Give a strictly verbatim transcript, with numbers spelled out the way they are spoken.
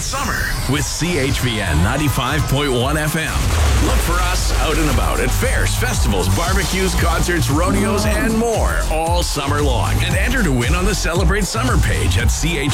summer with C H V N ninety-five point one F M. Look for us out and about at fairs, festivals, barbecues, concerts, rodeos, and more all summer long. And enter to win on the Celebrate Summer page at C H V N.